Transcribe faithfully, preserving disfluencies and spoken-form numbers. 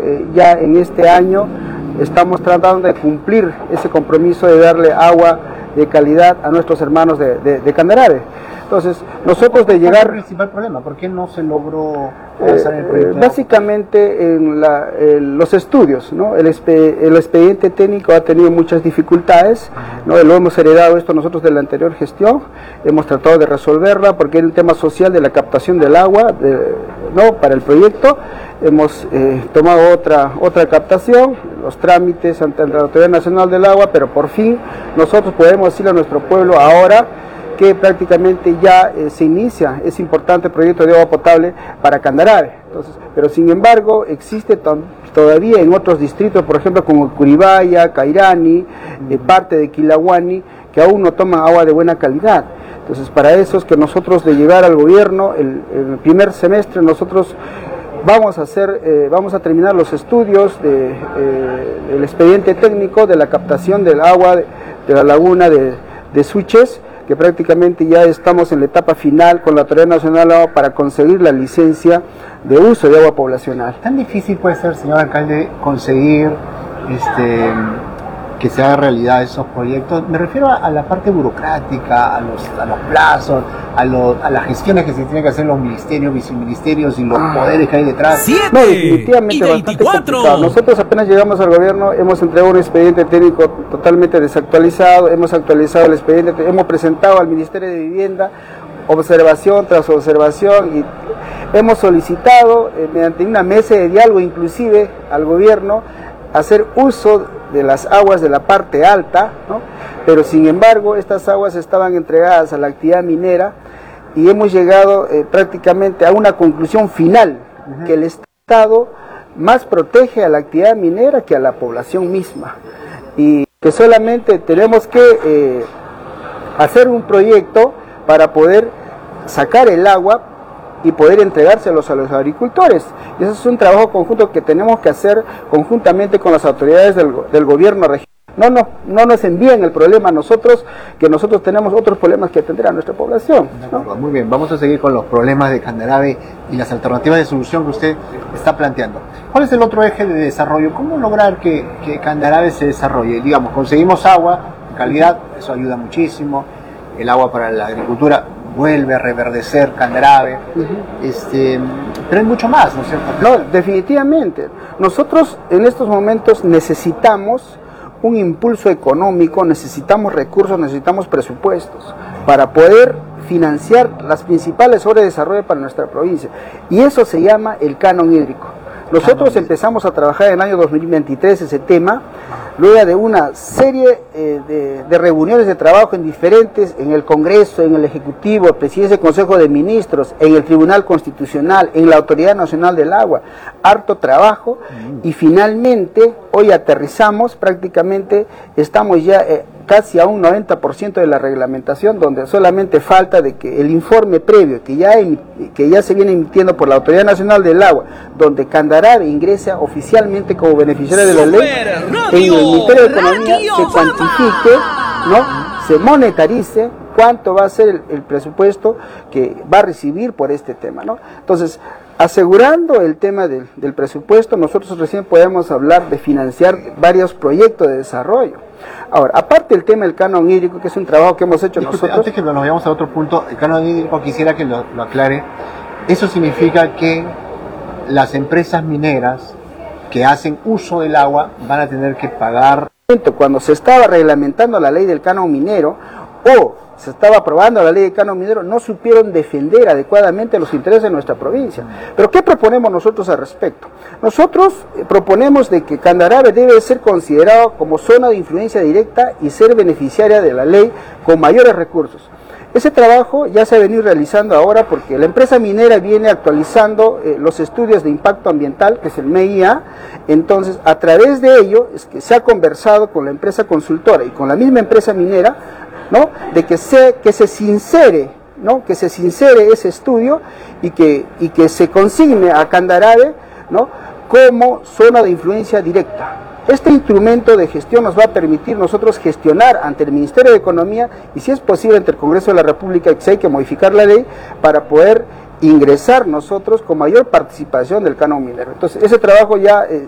eh, ya en este año estamos tratando de cumplir ese compromiso de darle agua de calidad a nuestros hermanos de, de, de Candarave. Entonces, nosotros de llegar... ¿Cuál es el principal problema? ¿Por qué no se logró avanzar en el proyecto? Eh, básicamente en la, en los estudios, ¿no? El, expe, el expediente técnico ha tenido muchas dificultades, ¿no? Lo hemos heredado esto nosotros de la anterior gestión, hemos tratado de resolverla porque era un tema social de la captación del agua, de, ¿no? Para el proyecto. Hemos eh, tomado otra, otra captación, los trámites ante la Autoridad Nacional del Agua, pero por fin nosotros podemos decirle a nuestro pueblo ahora que prácticamente ya eh, se inicia ese importante proyecto de agua potable para Candarave. Entonces, pero sin embargo existe todavía en otros distritos, por ejemplo como Curibaya, Cairani, eh, parte de Quilahuani, que aún no toman agua de buena calidad. Entonces, para eso es que nosotros de llegar al gobierno, el, el primer semestre nosotros vamos a hacer, eh, vamos a terminar los estudios de, eh, del expediente técnico de la captación del agua de, de la laguna de, de Suches, que prácticamente ya estamos en la etapa final con la Autoridad Nacional del Agua para conseguir la licencia de uso de agua poblacional. ¿Tan difícil puede ser, señor alcalde, conseguir este, que se haga realidad esos proyectos? Me refiero a, a la parte burocrática, a los, a los plazos, a, lo, a las gestiones que se tienen que hacer los ministerios, viceministerios y los ah. poderes que hay detrás. siete No, definitivamente bastante complicado. Nosotros apenas llegamos al gobierno, hemos entregado un expediente técnico totalmente desactualizado, hemos actualizado el expediente, hemos presentado al Ministerio de Vivienda observación tras observación y hemos solicitado eh, mediante una mesa de diálogo inclusive al gobierno hacer uso de las aguas de la parte alta, ¿no? Pero sin embargo estas aguas estaban entregadas a la actividad minera y hemos llegado eh, prácticamente a una conclusión final, uh-huh. que el Estado más protege a la actividad minera que a la población misma y que solamente tenemos que eh, hacer un proyecto para poder sacar el agua y poder entregárselos a los agricultores. Y eso es un trabajo conjunto que tenemos que hacer conjuntamente con las autoridades del, del gobierno regional. No, no, no nos envíen el problema a nosotros, que nosotros tenemos otros problemas que atender a nuestra población, ¿no? Muy bien, vamos a seguir con los problemas de Candarave y las alternativas de solución que usted está planteando. ¿Cuál es el otro eje de desarrollo? ¿Cómo lograr que, que Candarave se desarrolle? Digamos, conseguimos agua de calidad, eso ayuda muchísimo, el agua para la agricultura vuelve a reverdecer Candarave, uh-huh. este, pero hay mucho más, ¿no es cierto? No, definitivamente. Nosotros en estos momentos necesitamos un impulso económico, necesitamos recursos, necesitamos presupuestos para poder financiar las principales obras de desarrollo para nuestra provincia. Y eso se llama el canon hídrico. Nosotros empezamos a trabajar en el año dos mil veintitrés ese tema, luego de una serie eh, de, de reuniones de trabajo en diferentes, en el Congreso, en el Ejecutivo, Presidencia del Consejo de Ministros, en el Tribunal Constitucional, en la Autoridad Nacional del Agua, harto trabajo, y finalmente hoy aterrizamos, prácticamente estamos ya eh, casi a un noventa por ciento de la reglamentación, donde solamente falta de que el informe previo que ya, que ya se viene emitiendo por la Autoridad Nacional del Agua, donde Candarave ingresa oficialmente como beneficiario de la ley, en el Ministerio de Economía se cuantifique, ¿no? Se monetarice cuánto va a ser el, el presupuesto que va a recibir por este tema, ¿no? Entonces, asegurando el tema del, del presupuesto, nosotros recién podemos hablar de financiar varios proyectos de desarrollo. Ahora, aparte del tema del canon hídrico, que es un trabajo que hemos hecho Disculpe, nosotros... Antes que nos vayamos a otro punto, el canon hídrico quisiera que lo, lo aclare. Eso significa que las empresas mineras que hacen uso del agua van a tener que pagar... Cuando se estaba reglamentando la ley del canon minero, o se estaba aprobando la ley del canon minero, no supieron defender adecuadamente los intereses de nuestra provincia. Pero ¿qué proponemos nosotros al respecto? Nosotros eh, proponemos de que Candarave debe ser considerado como zona de influencia directa y ser beneficiaria de la ley con mayores recursos. Ese trabajo ya se ha venido realizando ahora porque la empresa minera viene actualizando eh, los estudios de impacto ambiental, que es el M E I A. Entonces, a través de ello es que se ha conversado con la empresa consultora y con la misma empresa minera, ¿no? De que se, que se sincere, ¿no? Que se sincere ese estudio y que, y que se consigne a Candarave, ¿no? Como zona de influencia directa. Este instrumento de gestión nos va a permitir nosotros gestionar ante el Ministerio de Economía y si es posible ante el Congreso de la República, que hay que modificar la ley para poder ingresar nosotros con mayor participación del canon minero. Entonces ese trabajo ya eh,